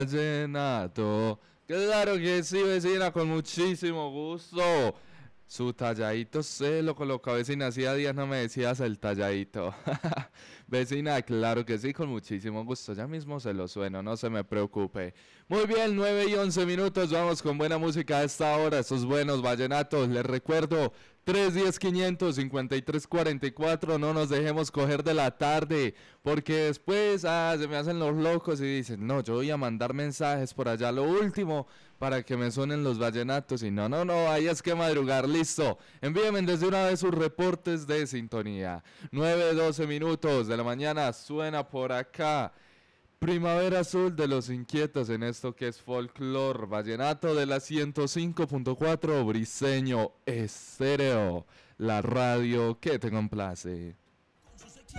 Vallenato. Claro que sí, vecina, con muchísimo gusto. Su talladito se lo coloca, vecina. Hacía días no me decías el talladito. Vecina, claro que sí, con muchísimo gusto. Ya mismo se lo sueno, no se me preocupe. Muy bien, 9:11. Vamos con buena música a esta hora. Esos buenos vallenatos. Les recuerdo, 310-500-5344. No nos dejemos coger de la tarde, porque después se me hacen los locos y dicen, no, yo voy a mandar mensajes por allá, lo último, para que me suenen los vallenatos. Y no, no, no, ahí es que madrugar, listo. Envíenme desde una vez sus reportes de sintonía. 9:12 de la mañana suena por acá. Primavera Azul de los Inquietos en esto que es folclor vallenato de la 105.4 Briseño Estéreo, la radio que te complace.